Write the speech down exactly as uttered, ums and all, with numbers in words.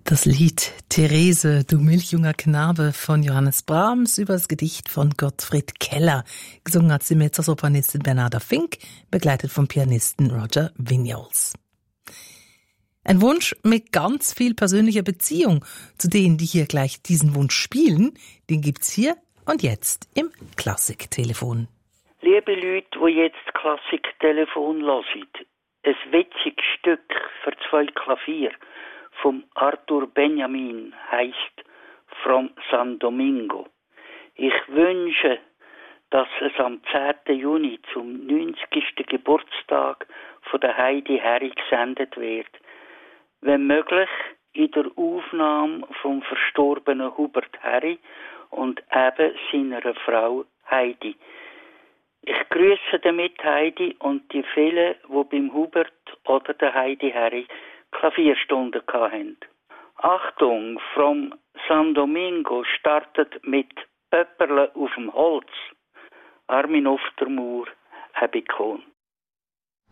Das Lied Therese, du milchjunger Knabe von Johannes Brahms über das Gedicht von Gottfried Keller. Gesungen hat sie Mezzosopranistin Bernarda Fink, begleitet vom Pianisten Roger Vignoles. Ein Wunsch mit ganz viel persönlicher Beziehung zu denen, die hier gleich diesen Wunsch spielen, den gibt's hier und jetzt im Klassiktelefon. Liebe Leute, die jetzt Klassiktelefon hören, ein witziges Stück für zwei Klavier vom Arthur Benjamin heisst From San Domingo. Ich wünsche, dass es am zehnten Juni zum neunzigsten Geburtstag von der Heidi Herri gesendet wird. Wenn möglich in der Aufnahme vom verstorbenen Hubert Herri und eben seiner Frau Heidi. Ich grüße damit Heidi und die vielen, die beim Hubert oder der Heidi Herri Klavierstunden hatten. Achtung, From San Domingo startet mit Pöpperle auf dem Holz. Armin Oftermoor, Hebikon.